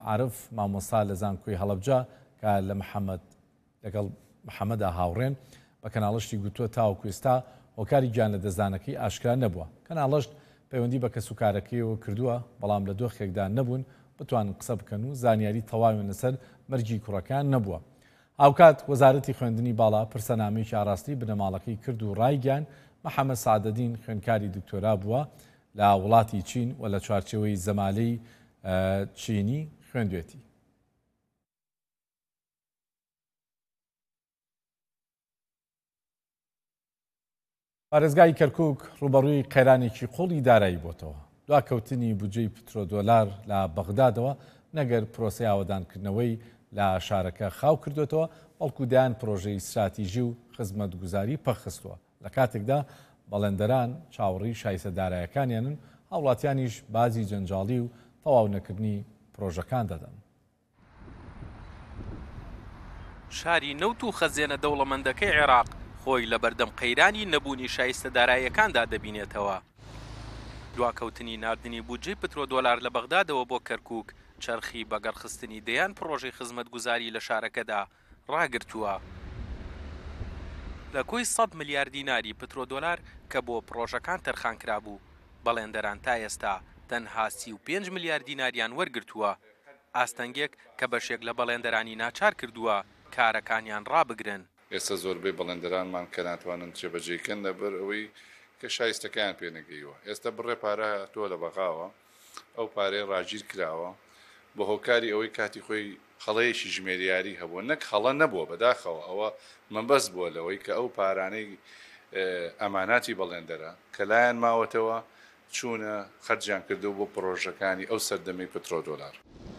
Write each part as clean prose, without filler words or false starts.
عارف مامۆستا لە زانکۆی هەڵەبجە کە لەگەڵ محەممەدا هاوڕێن بە کەناڵشتی گوتووە تاوەکو ئێستا هۆکاری گیان لە دەزانەکەی ئاشکرا نەبووە. کەناڵشت پەیوەندی بە کەسوکارەکەیەوە کردووە بەڵام لە دۆخێکدا نەبوون بتوانن قسە بکەن و زانیاری تەواوی لەسەر مەرجی کوڕەکان نەبووە. هاوکات وەزارەتی خوێندنی باڵا پرسەنامەیەکی ئاڕاستی بنەماڵەکەی کرد و ڕایگەیاند محەممەد سعدەدین خوێندکاری دکتۆرا بووە لە وڵاتی چین و لە چوارچێوەی زەمالەی چینی خوێندوێتی. پارێزگای کەرکووک ڕوبەڕووی قەیرانێکی قوڵی دارایی بۆتەوە. دواکەوتنی بودجەی پترۆدۆلار لە بەغدادەوە نەگەر پرۆسەی ئاوەدانکردنەوەی لە شارەکە خاو کردوێتەوە بەڵکو دایان پرۆژەی استراتیژی و خزمەتگوزاری پەخستووە. لە کاتێکدا بەڵێندەران چاوەڕی شایستەدارایەکانیانن هاوڵاتیانیش بازی جەنجاڵی و تەواو نەکردنی پرۆژەکان دەدەن. شاری نەوت و خەزیێنە دەوڵەمەندەکەی عێراق خۆی لە بەردەم قەیرانی نەبوونی شایستەدارایەکاندا دەبینێتەوە. دواکەوتنی ناردنی بودجەی پترۆدۆلار لە بەغدادەوە بۆ کەرکووک چرخی بەگەڕخستنی دەیان پرۆژەی خزمەتگوزاری لە شارەکەدا ڕاگرتووە. لە کۆی 100 ملیار دیناری پترۆدۆلار کە بۆ پرۆژەکان تەرخانکرا بوو بەڵێندەران تا ئێستا تەنها 35 ملیار دیناریان وەرگرتووە. ئاستەنگێک کە بەشێک لە بەڵێندەرانی ناچار کردووە کارەکانیان ڕابگرن. ئێستا زۆربەی بەڵێندەرانمان کە ناتوانن جێبەجێکەن لەبەر ئەوەی کە شایستەکان پێنەگەیوە. ئێستا بڕێ پارە تۆ لە بەغاوە ئەو پارەی ڕاگیر کراوە بە هۆکاری ئەوەی کاتی خۆی خەڵەیەکی ژمێریاری هەبووە نەک خەڵە نەبووە بەداخەوە ئەوە مەبەست بووە لەوەی کە ئەو پارانەی ئەماناتی بەڵێندەرە کە لایەن ماوەتەوە چوونە خەرجیان کردو بۆ پرۆژەکانی ئەو سەردەمەی پترۆدۆلار.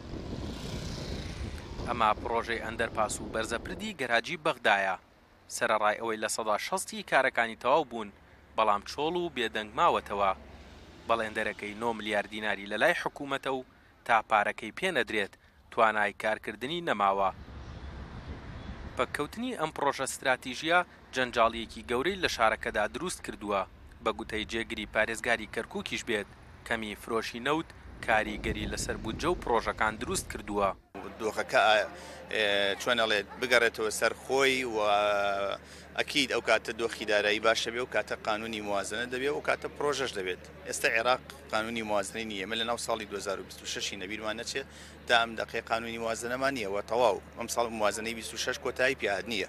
ئەما پرۆژەی ئەندەرپاس و بەرزەپردی گەراجی بەغدایە سەرەڕای ئەوەی لە 60 کارەکانی تەواو بوون بەڵام چۆڵ و بێدەنگ ماوەتەوە. بەڵێندەرەکەی 9 ملیار دیناری لە لای حکوومەتە و تا پارەکەی پێنەدرێت توانای کارکردنی نەماوە. بەکەوتنی ئەم پرۆژە استراتیژیە جەنجاڵیەکی گەورەی لە شارەکەدا دروست کردووە بە گوتەی جێگری پارێزگاری کەرکووکیش بێت کەمی فرۆشی نەوت کاریگەری لەسەر بودجە و پرۆژەکان دروست کردووە. دۆخەکە چۆنەڵێت بگەڕێتەوە سەر خۆی و ئەکید ئەو کاتە دۆخی دارایی باشە بێ و کاتە قانونی موازنە دەبێت و کاتە پرۆژەش دەبێت. ئێستا عێراق قانونی موازنەی نییە. ئێمە لە ناو ساڵی 2026 نەبیرمان نەچێت تا ئەم دەقێ قانونی موازنەمان نییەوە تەواو ئەم ساڵ موازنەی 26 کۆتایی پیاد نییە.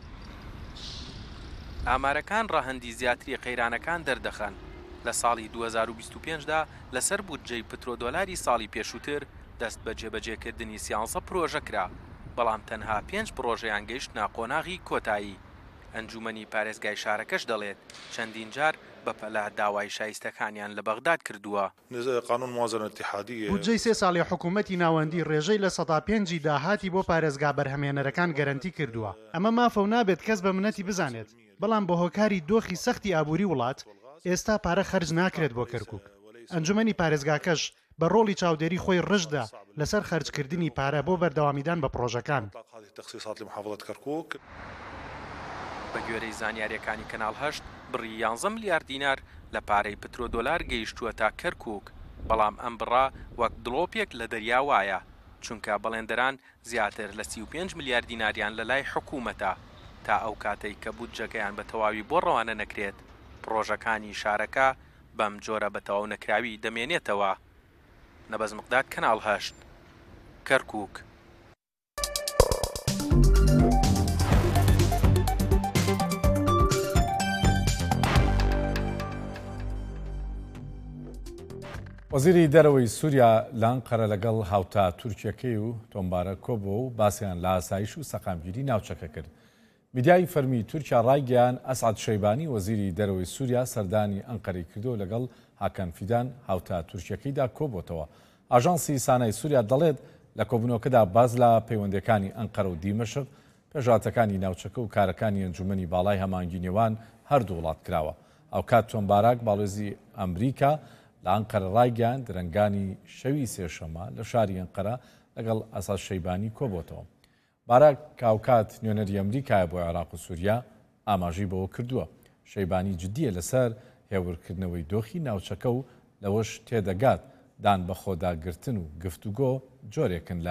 ئامارەکان ڕاهەندی زیاتری قەیرانەکان دەردەخەن. لە ساڵی 2025دا لەسەر بودجەی پترۆدۆلاری ساڵی پێشووتر دەست بە جێبەجێکردنی 13 پرۆژە کرا بەڵام تەنها 5 پرۆژەیان گەیشت ناقۆناغی کۆتایی. ئەنجومەنی پارێزگای شارەکەش دەڵێت چەندین جار بەپەلا داوای شایستەکانیان لە بەغداد کردووە. قانون موازنة اتحادية بودجەی 3 ساڵی حکوومەتی ناوەندی ڕێژەی لە 105 داهاتی بۆ پارێزگا بەرهەمێنەرەکان گەرنتی کردووە. ئەمە مافە نابێت کەس بە منەتی بزانێت بەڵام بە هۆکاری دۆخی سەختی ئابووری وڵات ئێستا پارە خەرج ناکرێت بۆ کەرکووک. ئەنجومەنی پارێزگاکەش بە ڕۆڵی چاودێری خۆی ڕژدا لەسەر خەرجکردنی پارە بۆ بەردەوامیدان بە پرۆژەکان. بە گوێرەی زانیاریەکانی کەناڵ 8 بڕی 11 ملیار دینار لە پارەی پترۆدۆلار گەیشتووە تا کەرکووک بەڵام ئەم بڕا وەک دڵۆپێک لە دەریا وایە چونکە بەڵێندەران زیاتر لە 35 ملیار دیناریان لە لای حکوومەتە تا ئەو کاتەی کە بودجەکەیان بە تەواوی بۆ ڕەوانە نەکرێت پرۆژەکانی شارەکە بەم جۆرە بە تەواو نەکراوی دەمێنێتەوە. نەبەز مقداد کەناڵ 8 کەرکووک. وەزیری دەرەوەی سووریا لە ئەنقەرە لەگەڵ هاوتا تورکیەکەی و تۆمبارە کۆبووە و باسییان لە ئاسایش و سەقامگیری ناوچەکە کرد. میدیای فەرمی تورکیا ڕایگەیان ئەسعەد شەیبانی وەزیری دەرەوەی سووریا سەردانی ئەنقەرەی کردو لەگەڵ هاکان فیدان هاوتا تورکیەکەیدا کۆبووەتەوە. ئاژانسی سانای سووریا دەڵێت لە کۆبوونەوەکەدا باز لە پەیوەندەکانی ئەنقەرە و دیمەشق پێشاتەکانی ناوچەکە و کارەکانی ئەنجومەنی باڵای هەمانگی نێوان هەردوو وڵات کراوە. ئەو کات تۆمباراک باڵێزی ئەمریکا لە ئەنقەرە ڕایگەیان درەنگانی شەوی سێشەمە لە شاری ئەنقەرە لەگەڵ ئەسعەد شەیبانی کۆبووەتەوە. باراک کاوکات نوێنەری ئەمریکایە بۆ عێراق و سووریا ئاماژەی بەوە کردووە. شەیبانی جددیە لەسەر هێورکردنەوەی دۆخی ناوچەکە و لەوەش تێدەگات دان بە خۆداگرتن و گفتوگۆ جۆرێکن لە